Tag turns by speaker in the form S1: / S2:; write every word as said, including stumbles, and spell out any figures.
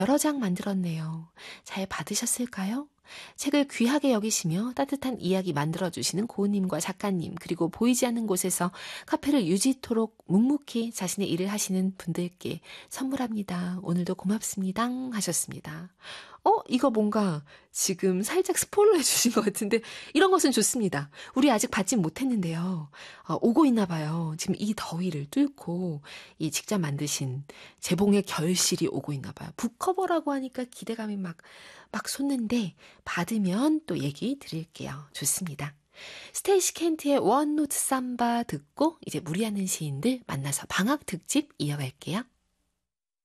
S1: 여러 장 만들었네요. 잘 받으셨을까요? 책을 귀하게 여기시며 따뜻한 이야기 만들어주시는 고은님과 작가님, 그리고 보이지 않는 곳에서 카페를 유지토록 묵묵히 자신의 일을 하시는 분들께 선물합니다. 오늘도 고맙습니다. 하셨습니다. 어, 이거 뭔가 지금 살짝 스포일러 해주신 것 같은데 이런 것은 좋습니다. 우리 아직 받진 못했는데요. 어, 오고 있나 봐요. 지금 이 더위를 뚫고 이 직접 만드신 재봉의 결실이 오고 있나 봐요. 북커버라고 하니까 기대감이 막, 막 솟는데 받으면 또 얘기 드릴게요. 좋습니다. 스테이시 켄트의 원노트 삼바 듣고 이제 무리하는 시인들 만나서 방학 특집 이어갈게요.